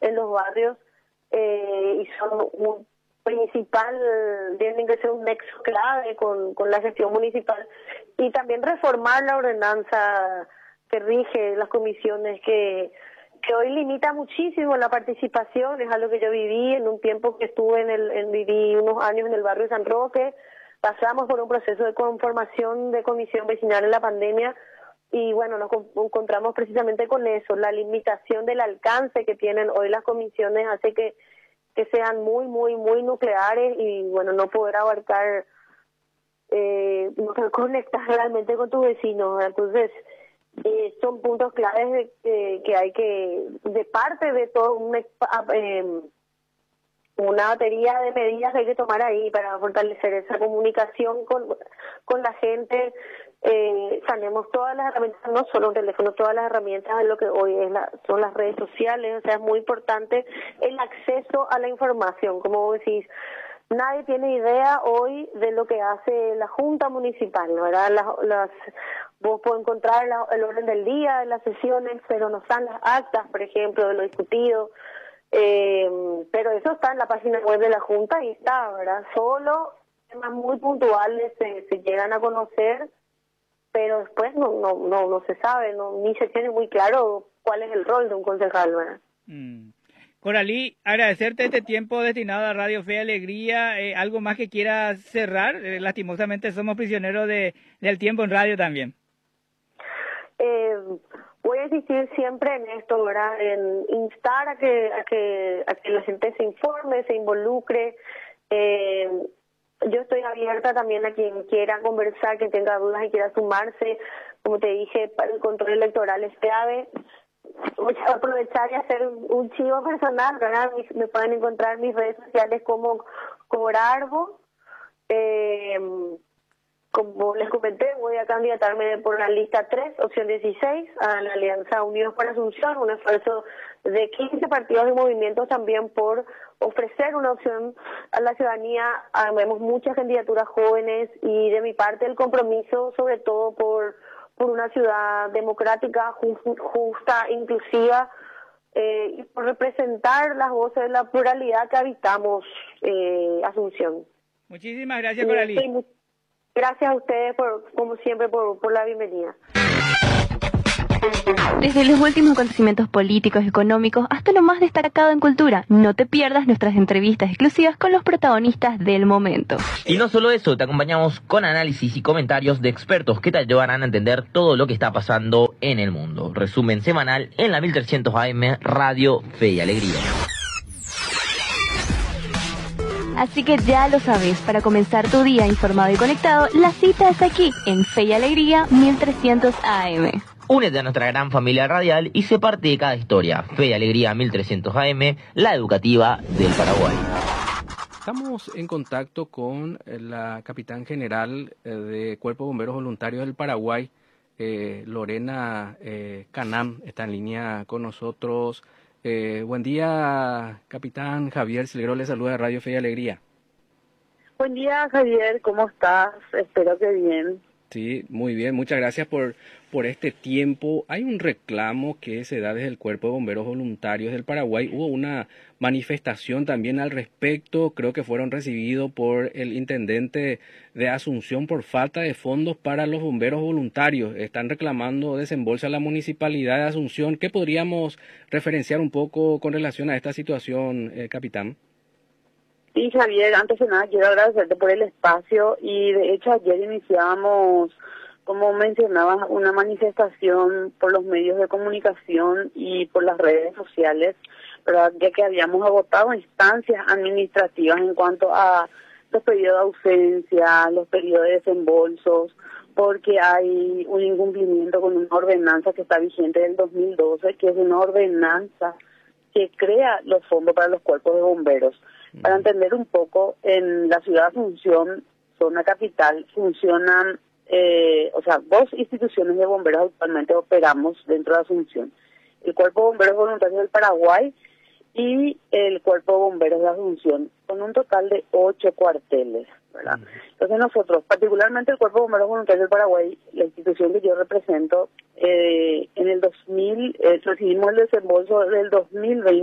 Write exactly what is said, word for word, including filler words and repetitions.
en los barrios eh, y son un principal, tienen que ser un nexo clave con, con la gestión municipal, y también reformar la ordenanza que rige las comisiones, que, que hoy limita muchísimo la participación. Es algo que yo viví en un tiempo que estuve en el, en, viví unos años en el barrio San Roque. Pasamos por un proceso de conformación de comisión vecinal en la pandemia y bueno, nos encontramos precisamente con eso. La limitación del alcance que tienen hoy las comisiones hace que que sean muy, muy, muy nucleares y, bueno, no poder abarcar, eh, no poder conectar realmente con tus vecinos. Entonces, eh, son puntos claves de, eh, que hay que, de parte de todo, un, eh, una batería de medidas que hay que tomar ahí para fortalecer esa comunicación con, con la gente. Eh, tenemos todas las herramientas, no solo un teléfono, todas las herramientas de lo que hoy es la, son las redes sociales. O sea, es muy importante el acceso a la información. Como vos decís, nadie tiene idea hoy de lo que hace la Junta Municipal, ¿verdad? Las, las, vos podés encontrar la, el orden del día de las sesiones, pero no están las actas, por ejemplo, de lo discutido. Eh, pero eso está en la página web de la Junta y está, ¿verdad? Solo temas muy puntuales se, se llegan a conocer, pero después no no no no se sabe, no ni se tiene muy claro cuál es el rol de un concejal, ¿verdad? Mm. Coralí, agradecerte este tiempo destinado a Radio Fe y Alegría. Eh, ¿Algo más que quieras cerrar? Eh, lastimosamente somos prisioneros de del tiempo en radio también. Eh, voy a insistir siempre en esto, ¿verdad? En instar a que a que a que la gente se informe, se involucre. Eh, Yo estoy abierta también a quien quiera conversar, quien tenga dudas y quiera sumarse. Como te dije, para el control electoral es clave. Voy a aprovechar y hacer un chivo personal, ¿verdad? Me pueden encontrar en mis redes sociales como Corarbo. Eh, como les comenté, voy a candidatarme por la lista tres, opción dieciséis, a la Alianza Unidos para Asunción, un esfuerzo de quince partidos y movimientos también por ofrecer una opción a la ciudadanía. Vemos muchas candidaturas jóvenes y de mi parte el compromiso sobre todo por por una ciudad democrática, justa, inclusiva, eh, y por representar las voces de la pluralidad que habitamos, eh, Asunción. Muchísimas gracias, Coralí. Sí, gracias a ustedes, por, como siempre, por, por la bienvenida. Desde los últimos acontecimientos políticos y económicos hasta lo más destacado en cultura, no te pierdas nuestras entrevistas exclusivas con los protagonistas del momento. Y no solo eso, te acompañamos con análisis y comentarios de expertos que te ayudarán a entender todo lo que está pasando en el mundo. Resumen semanal en la mil trescientos A M, Radio Fe y Alegría. Así que ya lo sabes, para comenzar tu día informado y conectado, la cita es aquí, en Fe y Alegría mil trescientos A M. Únete a nuestra gran familia radial y sé parte de cada historia. Fe y Alegría mil trescientos A M, la educativa del Paraguay. Estamos en contacto con la capitán general de Cuerpo de Bomberos Voluntarios del Paraguay, eh, Lorena eh, Canam, está en línea con nosotros. Eh, buen día, capitán. Javier Silguero le saluda de Radio Fe y Alegría. Buen día, Javier, ¿cómo estás? Espero que bien. Sí, muy bien, muchas gracias por, por este tiempo. Hay un reclamo que se da desde el Cuerpo de Bomberos Voluntarios del Paraguay. Hubo una manifestación también al respecto, creo que fueron recibidos por el intendente de Asunción por falta de fondos para los bomberos voluntarios. Están reclamando desembolso a la municipalidad de Asunción. ¿Qué podríamos referenciar un poco con relación a esta situación, eh, capitán? Sí, Javier, antes de nada quiero agradecerte por el espacio y de hecho ayer iniciábamos, como mencionabas, una manifestación por los medios de comunicación y por las redes sociales, ¿verdad? Ya que habíamos agotado instancias administrativas en cuanto a los periodos de ausencia, los periodos de desembolsos, porque hay un incumplimiento con una ordenanza que está vigente del dos mil doce, que es una ordenanza que crea los fondos para los cuerpos de bomberos. Para entender un poco, en la ciudad de Asunción, zona capital, funcionan, eh, o sea, dos instituciones de bomberos actualmente operamos dentro de Asunción. El Cuerpo de Bomberos Voluntarios del Paraguay y el Cuerpo de Bomberos de Asunción, con un total de ocho cuarteles, ¿verdad? Entonces nosotros, particularmente el Cuerpo de Bomberos Voluntarios del Paraguay, la institución que yo represento, eh, en el dos mil, eh, recibimos el desembolso del dos mil veinte,